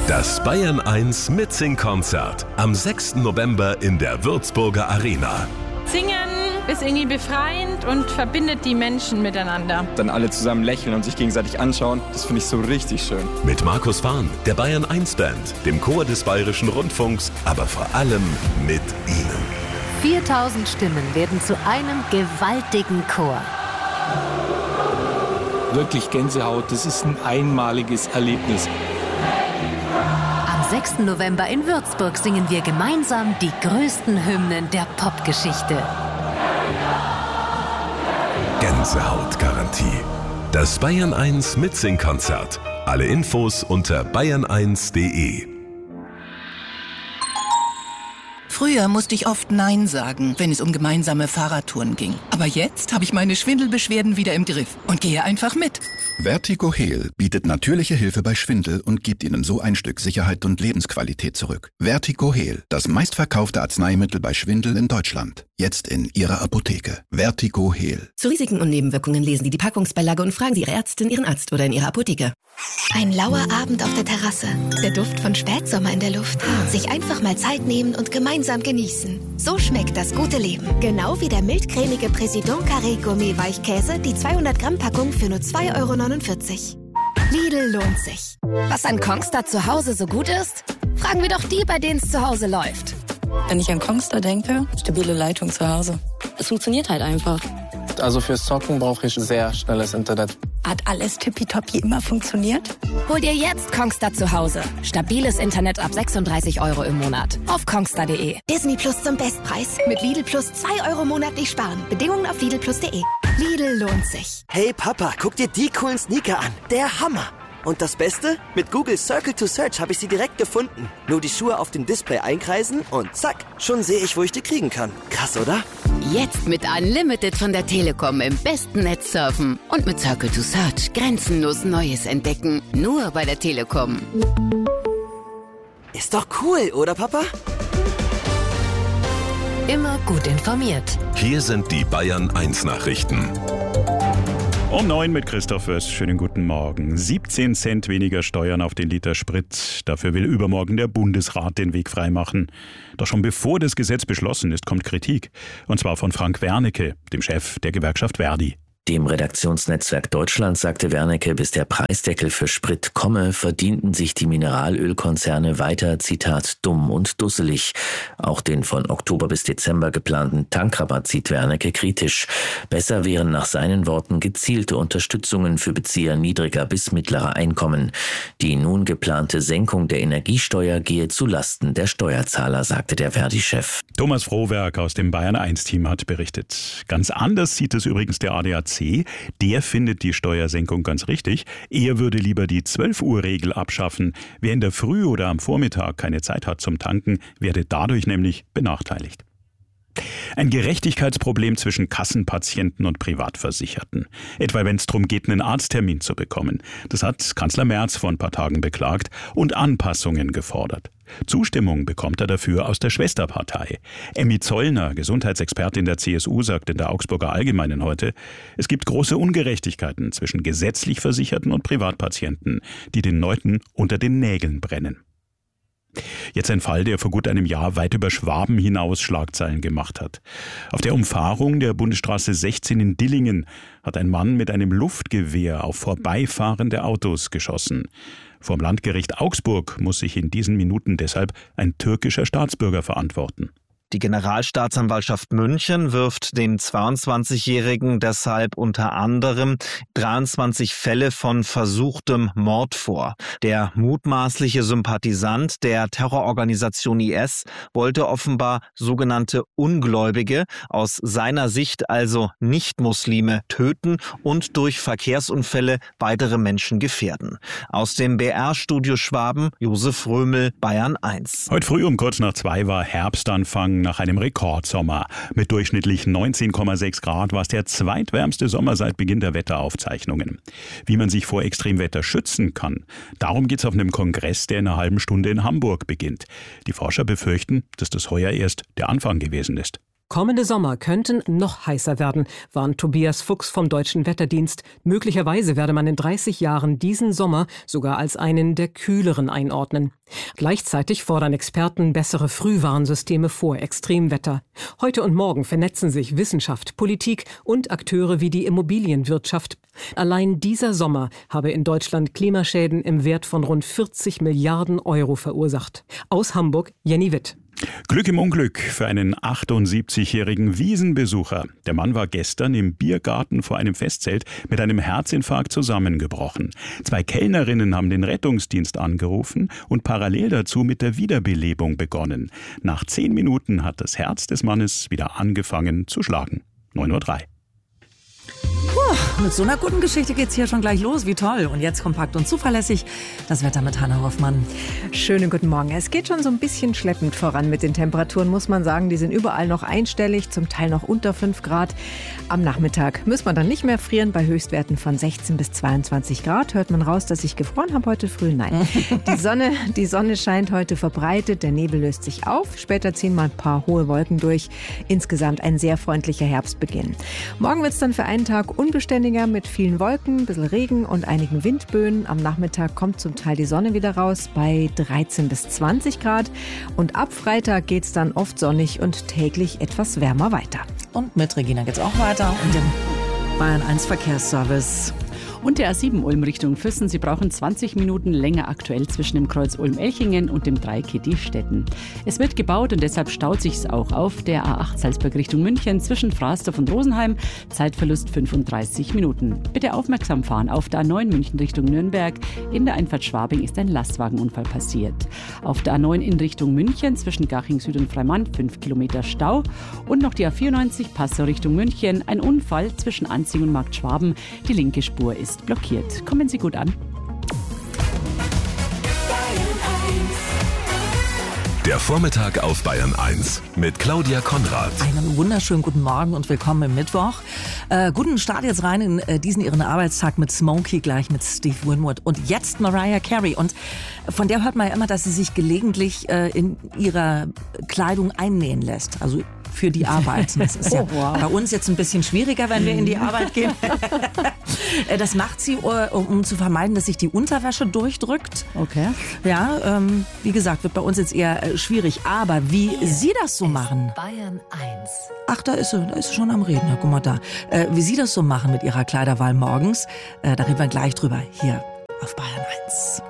Das Bayern 1 Mitsing-Konzert am 6. November in der Würzburger Arena. Singen ist irgendwie befreiend und verbindet die Menschen miteinander. Dann alle zusammen lächeln und sich gegenseitig anschauen, das finde ich so richtig schön. Mit Markus Fahn, der Bayern 1 Band, dem Chor des Bayerischen Rundfunks, aber vor allem mit Ihnen. 4000 Stimmen werden zu einem gewaltigen Chor. Wirklich Gänsehaut, das ist ein einmaliges Erlebnis. Am 6. November in Würzburg singen wir gemeinsam die größten Hymnen der Popgeschichte. Gänsehautgarantie. Das Bayern 1 Mitsing-Konzert. Alle Infos unter bayern1.de. Früher musste ich oft Nein sagen, wenn es um gemeinsame Fahrradtouren ging. Aber jetzt habe ich meine Schwindelbeschwerden wieder im Griff und gehe einfach mit. Vertigo Heal bietet natürliche Hilfe bei Schwindel und gibt Ihnen so ein Stück Sicherheit und Lebensqualität zurück. Vertigo Heal, das meistverkaufte Arzneimittel bei Schwindel in Deutschland. Jetzt in Ihrer Apotheke. Vertigo Heal. Zu Risiken und Nebenwirkungen lesen Sie die Packungsbeilage und fragen Sie Ihre Ärztin, Ihren Arzt oder in Ihrer Apotheke. Ein lauer Abend auf der Terrasse. Der Duft von Spätsommer in der Luft. Sich einfach mal Zeit nehmen und gemeinsam genießen. So schmeckt das gute Leben. Genau wie der mildcremige Président Carré Gourmet Weichkäse, die 200 Gramm Packung für nur 2,49 €. Lidl lohnt sich. Was an Kongstar zu Hause so gut ist? Fragen wir doch die, bei denen es zu Hause läuft. Wenn ich an Kongstar denke, stabile Leitung zu Hause. Es funktioniert halt einfach. Also fürs Zocken brauche ich sehr schnelles Internet. Hat alles tippitoppi immer funktioniert? Hol dir jetzt Kongstar zu Hause. Stabiles Internet ab 36 € im Monat. Auf kongstar.de. Disney Plus zum Bestpreis. Mit Lidl Plus 2 € monatlich sparen. Bedingungen auf lidlplus.de. Lidl lohnt sich. Hey Papa, guck dir die coolen Sneaker an. Der Hammer. Und das Beste? Mit Google Circle to Search habe ich sie direkt gefunden. Nur die Schuhe auf dem Display einkreisen und zack, schon sehe ich, wo ich die kriegen kann. Krass, oder? Jetzt mit Unlimited von der Telekom im besten Netz surfen. Und mit Circle to Search grenzenlos Neues entdecken. Nur bei der Telekom. Ist doch cool, oder Papa? Immer gut informiert. Hier sind die Bayern 1 Nachrichten. Um 9 mit Christoph Wöss. Schönen guten Morgen. 17 Cent weniger Steuern auf den Liter Sprit. Dafür will übermorgen der Bundesrat den Weg freimachen. Doch schon bevor das Gesetz beschlossen ist, kommt Kritik. Und zwar von Frank Wernicke, dem Chef der Gewerkschaft Verdi. Dem Redaktionsnetzwerk Deutschland sagte Wernicke, bis der Preisdeckel für Sprit komme, verdienten sich die Mineralölkonzerne weiter, Zitat, dumm und dusselig. Auch den von Oktober bis Dezember geplanten Tankrabatt sieht Wernicke kritisch. Besser wären nach seinen Worten gezielte Unterstützungen für Bezieher niedriger bis mittlerer Einkommen. Die nun geplante Senkung der Energiesteuer gehe zu Lasten der Steuerzahler, sagte der Verdi-Chef. Thomas Frohwerk aus dem Bayern 1-Team hat berichtet. Ganz anders sieht es übrigens der ADAC. Der findet die Steuersenkung ganz richtig. Er würde lieber die 12-Uhr-Regel abschaffen. Wer in der Früh oder am Vormittag keine Zeit hat zum Tanken, werde dadurch nämlich benachteiligt. Ein Gerechtigkeitsproblem zwischen Kassenpatienten und Privatversicherten. Etwa wenn es darum geht, einen Arzttermin zu bekommen. Das hat Kanzler Merz vor ein paar Tagen beklagt und Anpassungen gefordert. Zustimmung bekommt er dafür aus der Schwesterpartei. Emmy Zollner, Gesundheitsexpertin der CSU, sagt in der Augsburger Allgemeinen heute, es gibt große Ungerechtigkeiten zwischen gesetzlich Versicherten und Privatpatienten, die den Leuten unter den Nägeln brennen. Jetzt ein Fall, der vor gut einem Jahr weit über Schwaben hinaus Schlagzeilen gemacht hat. Auf der Umfahrung der Bundesstraße 16 in Dillingen hat ein Mann mit einem Luftgewehr auf vorbeifahrende Autos geschossen. Vom Landgericht Augsburg muss sich in diesen Minuten deshalb ein türkischer Staatsbürger verantworten. Die Generalstaatsanwaltschaft München wirft dem 22-Jährigen deshalb unter anderem 23 Fälle von versuchtem Mord vor. Der mutmaßliche Sympathisant der Terrororganisation IS wollte offenbar sogenannte Ungläubige, aus seiner Sicht also Nicht-Muslime, töten und durch Verkehrsunfälle weitere Menschen gefährden. Aus dem BR-Studio Schwaben, Josef Römel, Bayern 1. Heute früh um kurz nach 2 war Herbstanfang nach einem Rekordsommer. Mit durchschnittlich 19,6 Grad war es der zweitwärmste Sommer seit Beginn der Wetteraufzeichnungen. Wie man sich vor Extremwetter schützen kann, darum geht es auf einem Kongress, der in einer halben Stunde in Hamburg beginnt. Die Forscher befürchten, dass das heuer erst der Anfang gewesen ist. Kommende Sommer könnten noch heißer werden, warnt Tobias Fuchs vom Deutschen Wetterdienst. Möglicherweise werde man in 30 Jahren diesen Sommer sogar als einen der kühleren einordnen. Gleichzeitig fordern Experten bessere Frühwarnsysteme vor Extremwetter. Heute und morgen vernetzen sich Wissenschaft, Politik und Akteure wie die Immobilienwirtschaft. Allein dieser Sommer habe in Deutschland Klimaschäden im Wert von rund 40 Milliarden Euro verursacht. Aus Hamburg, Jenny Witt. Glück im Unglück für einen 78-jährigen Wiesenbesucher. Der Mann war gestern im Biergarten vor einem Festzelt mit einem Herzinfarkt zusammengebrochen. 2 Kellnerinnen haben den Rettungsdienst angerufen und parallel dazu mit der Wiederbelebung begonnen. Nach 10 Minuten hat das Herz des Mannes wieder angefangen zu schlagen. 9:03 Uhr. Mit so einer guten Geschichte geht's hier schon gleich los. Wie toll. Und jetzt kompakt und zuverlässig das Wetter mit Hanna Hoffmann. Schönen guten Morgen. Es geht schon so ein bisschen schleppend voran mit den Temperaturen, muss man sagen. Die sind überall noch einstellig, zum Teil noch unter 5 Grad. Am Nachmittag muss man dann nicht mehr frieren. Bei Höchstwerten von 16 bis 22 Grad. Hört man raus, dass ich gefroren habe heute früh? Nein. Die Sonne scheint heute verbreitet. Der Nebel löst sich auf. Später ziehen mal ein paar hohe Wolken durch. Insgesamt ein sehr freundlicher Herbstbeginn. Morgen wird's dann für einen Tag unbeständiger mit vielen Wolken, ein bisschen Regen und einigen Windböen. Am Nachmittag kommt zum Teil die Sonne wieder raus bei 13 bis 20 Grad. Und ab Freitag geht's dann oft sonnig und täglich etwas wärmer weiter. Und mit Regina geht's auch weiter und dem Bayern 1 Verkehrsservice. Und der A7 Ulm Richtung Füssen. Sie brauchen 20 Minuten länger aktuell zwischen dem Kreuz Ulm-Elchingen und dem Dreieck Diestetten. Es wird gebaut und deshalb staut sich es auch auf der A8 Salzburg Richtung München zwischen Frasdorf und Rosenheim. Zeitverlust 35 Minuten. Bitte aufmerksam fahren. Auf der A9 München Richtung Nürnberg. In der Einfahrt Schwabing ist ein Lastwagenunfall passiert. Auf der A9 in Richtung München zwischen Garching Süd und Freimann 5 Kilometer Stau. Und noch die A94 Passau Richtung München. Ein Unfall zwischen Anzing und Markt Schwaben. Die linke Spur ist blockiert. Kommen Sie gut an. Der Vormittag auf Bayern 1 mit Claudia Konrad. Einen wunderschönen guten Morgen und willkommen im Mittwoch. Guten Start jetzt rein in diesen ihren Arbeitstag mit Smokey, gleich mit Steve Winwood und jetzt Mariah Carey. Und von der hört man ja immer, dass sie sich gelegentlich in ihrer Kleidung einnähen lässt. Also für die Arbeit. Das ist ja bei uns jetzt ein bisschen schwieriger, wenn wir in die Arbeit gehen. Das macht sie, um zu vermeiden, dass sich die Unterwäsche durchdrückt. Okay. Ja, wie gesagt, wird bei uns jetzt eher schwierig. Aber wie Sie das so machen. Bayern 1. Ach, da ist sie schon am Reden. Ja, guck mal da. Wie Sie das so machen mit Ihrer Kleiderwahl morgens, da reden wir gleich drüber. Hier auf Bayern 1.